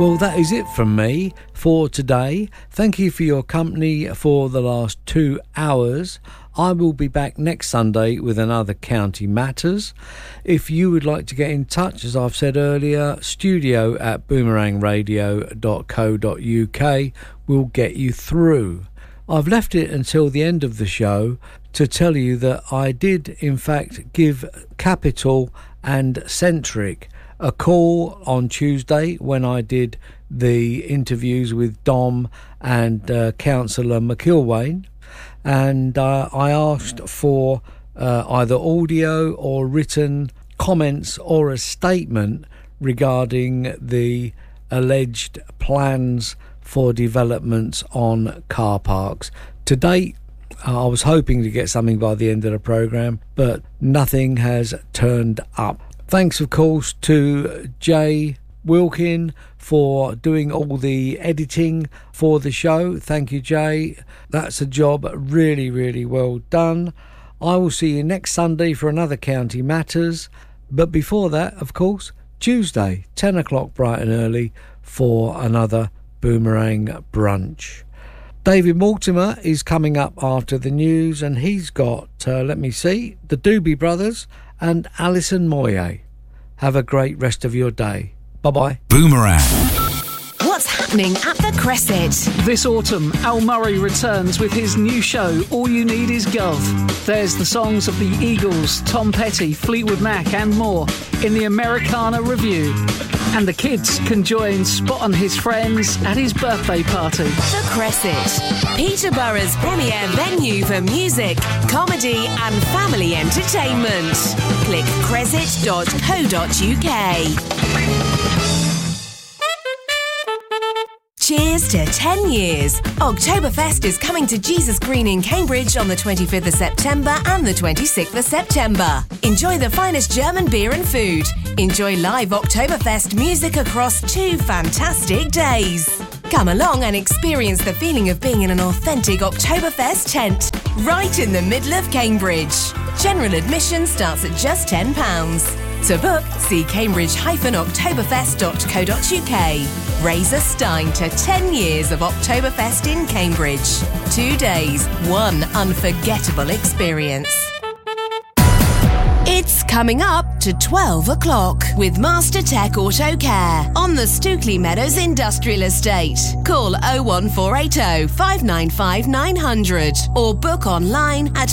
Well, that is it from me for today. Thank you for your company for the last 2 hours. I will be back next Sunday with another County Matters. If you would like to get in touch, as I've said earlier, studio@boomerangradio.co.uk will get you through. I've left it until the end of the show to tell you that I did in fact give Capital and Centric a call on Tuesday when I did the interviews with Dom and Councillor McIlwain, and I asked for either audio or written comments or a statement regarding the alleged plans for developments on car parks. To date, I was hoping to get something by the end of the programme, but nothing has turned up. Thanks, of course, to Jay Wilkin for doing all the editing for the show. Thank you, Jay. That's a job really, really well done. I will see you next Sunday for another County Matters. But before that, of course, Tuesday, 10 o'clock bright and early for another Boomerang Brunch. David Mortimer is coming up after the news, and he's got, the Doobie Brothers and Alison Moyet. Have a great rest of your day. Bye-bye. Boomerang. What's happening at the Cresset? This autumn, Al Murray returns with his new show, All You Need Is Gov. There's the songs of the Eagles, Tom Petty, Fleetwood Mac and more in the Americana Review. And the kids can join Spot and his friends at his birthday party. The Cresset, Peterborough's premier venue for music, comedy and family entertainment. Click cresset.co.uk. Cheers to 10 years. Oktoberfest is coming to Jesus Green in Cambridge on the 25th of September and the 26th of September. Enjoy the finest German beer and food. Enjoy live Oktoberfest music across 2 fantastic days. Come along and experience the feeling of being in an authentic Oktoberfest tent right in the middle of Cambridge. General admission starts at just £10. To book, see cambridge-oktoberfest.co.uk. Raise a stein to 10 years of Oktoberfest in Cambridge. 2 days, one unforgettable experience. It's coming up to 12 o'clock with Master Tech Auto Care on the Stookley Meadows Industrial Estate. Call 01480 595 900 or book online at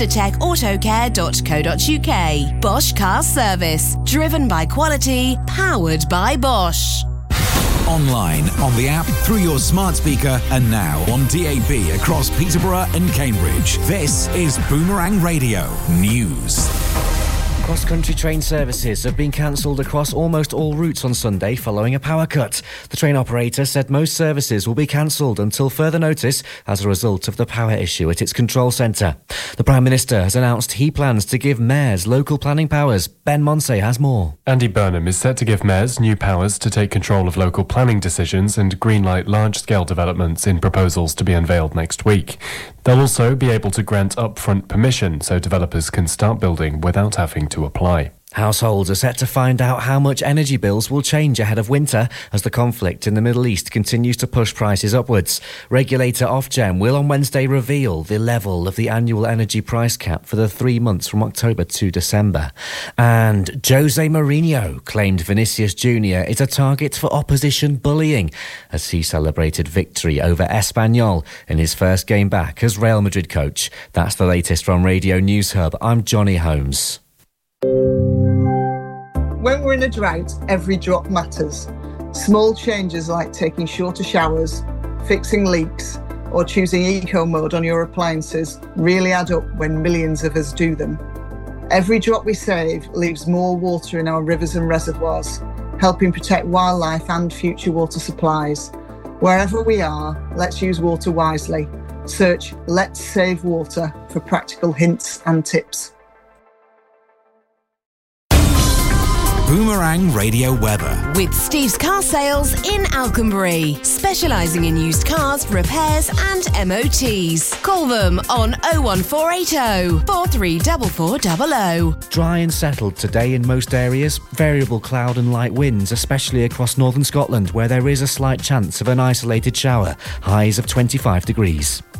mastertechautocare.co.uk. Bosch Car Service, driven by quality, powered by Bosch. Online, on the app, through your smart speaker, and now on DAB across Peterborough and Cambridge. This is Boomerang Radio News. Cross-country train services have been cancelled across almost all routes on Sunday following a power cut. The train operator said most services will be cancelled until further notice as a result of the power issue at its control centre. The Prime Minister has announced he plans to give mayors local planning powers. Ben Monsey has more. Andy Burnham is set to give mayors new powers to take control of local planning decisions and greenlight large-scale developments in proposals to be unveiled next week. They'll also be able to grant upfront permission so developers can start building without having to apply. Households are set to find out how much energy bills will change ahead of winter as the conflict in the Middle East continues to push prices upwards. Regulator Ofgem will on Wednesday reveal the level of the annual energy price cap for the 3 months from October to December. And Jose Mourinho claimed Vinicius Jr. is a target for opposition bullying as he celebrated victory over Espanyol in his first game back as Real Madrid coach. That's the latest from Radio News Hub. I'm Johnny Holmes. When we're in a drought, every drop matters. Small changes like taking shorter showers, fixing leaks, or choosing eco mode on your appliances really add up when millions of us do them. Every drop we save leaves more water in our rivers and reservoirs, helping protect wildlife and future water supplies. Wherever we are, let's use water wisely. Search Let's Save Water for practical hints and tips. Boomerang Radio weather. With Steve's Car Sales in Alconbury, specialising in used cars, repairs and MOTs. Call them on 01480 434400. Dry and settled today in most areas. Variable cloud and light winds, especially across northern Scotland, where there is a slight chance of an isolated shower. Highs of 25 degrees.